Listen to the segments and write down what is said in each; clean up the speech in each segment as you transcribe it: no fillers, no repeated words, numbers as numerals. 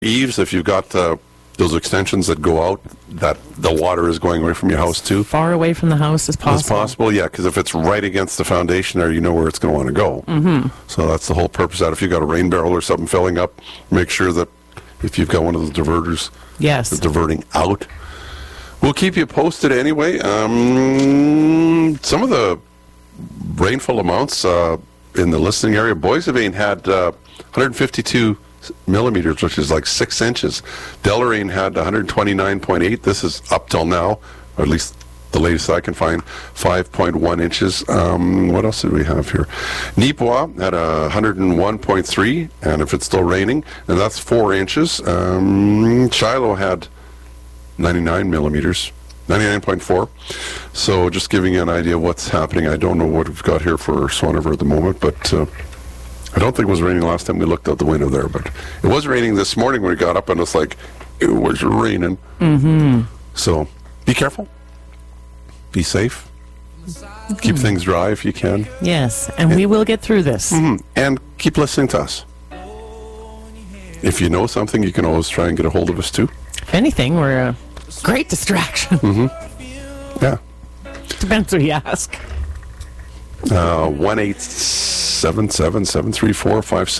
eaves, if you've got those extensions that go out, that the water is going away from your house too. Far away from the house as possible. As possible, yeah, because if it's right against the foundation there, you know where it's going to want to go. Mm-hmm. So that's the whole purpose of that. If you've got a rain barrel or something filling up, make sure that if you've got one of those diverters, yes, that's diverting out. We'll keep you posted anyway. Some of the rainfall amounts in the listening area, Boissevain had 152 millimeters, which is like 6 inches. Deloraine had 129.8. This is up till now, or at least the latest I can find, 5.1 inches. What else did we have here? Neepawa had 101.3, and if it's still raining, and that's 4 inches. Shiloh had 99 millimeters, 99.4. So just giving you an idea of what's happening. I don't know what we've got here for Swan River at the moment, but I don't think it was raining last time we looked out the window there, but it was raining this morning when we got up, and it's like, it was raining. Mm-hmm. So be careful. Be safe. Mm-hmm. Keep things dry if you can. Yes, and we will get through this. Mm-hmm. And keep listening to us. If you know something, you can always try and get a hold of us too. If anything, we're a great distraction. Mm-hmm. Yeah. Depends who you ask.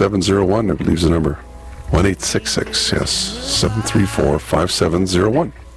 1-877-734-5701, I believe is the number. 1-866, yes, 734-5701.